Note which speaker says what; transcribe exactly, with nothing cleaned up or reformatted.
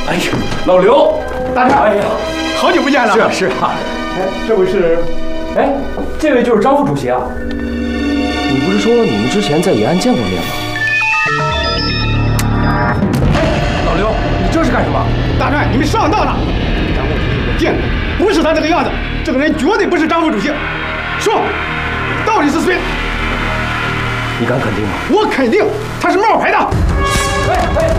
Speaker 1: 哎呀，老刘，
Speaker 2: 大帅，
Speaker 1: 哎呀，
Speaker 2: 好久不见了。
Speaker 1: 是啊是啊。
Speaker 2: 哎，这位是？
Speaker 1: 哎，这位就是张副主席啊。你不是说你们之前在延安见过面吗？哎，老刘，你这是干什么？
Speaker 2: 大帅，你们上当了！张副主席我见过，不是他这个样子，这个人绝对不是张副主席。说，到底是谁？
Speaker 1: 你敢肯定吗？
Speaker 2: 我肯定，他是冒牌的。